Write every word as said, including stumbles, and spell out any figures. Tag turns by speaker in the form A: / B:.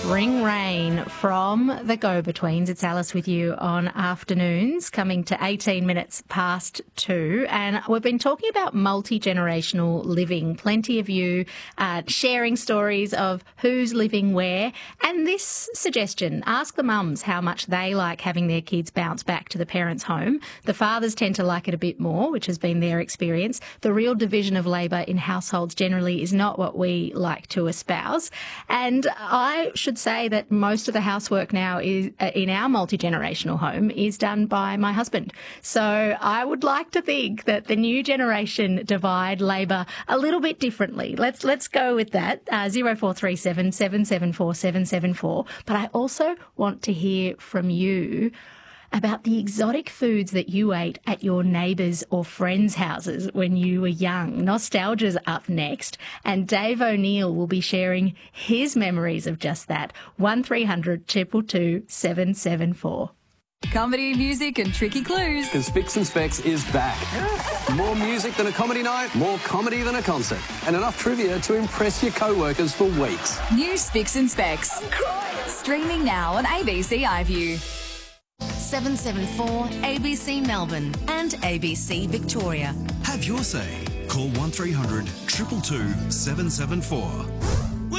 A: Ring Rain from the Go-Betweens. It's Alice with you on Afternoons, coming to eighteen minutes past two. And we've been talking about multi-generational living. Plenty of you uh, sharing stories of who's living where. And this suggestion, ask the mums how much they like having their kids bounce back to the parents' home. The fathers tend to like it a bit more, which has been their experience. The real division of labour in households generally is not what we like to espouse. And I should say that most of the housework now is uh, in our multi-generational home is done by my husband. So I would like to think that the new generation divide labour a little bit differently. Let's let's go with that. Uh, zero four three seven, seven seven four, seven seven four. But I also want to hear from you about the exotic foods that you ate at your neighbours' or friends' houses when you were young. Nostalgia's up next, and Dave O'Neill will be sharing his memories of just that. one three hundred, two two two, seven seven four.
B: Comedy, music and tricky clues.
C: Because Spicks and Specs is back. More music than a comedy night, more comedy than a concert, and enough trivia to impress your co-workers for weeks.
B: New Spicks and Specs. I'm crying. Streaming now on A B C iView.
D: seven seven four A B C Melbourne and A B C Victoria.
E: Have your say. Call one three hundred, two two two, seven seven four.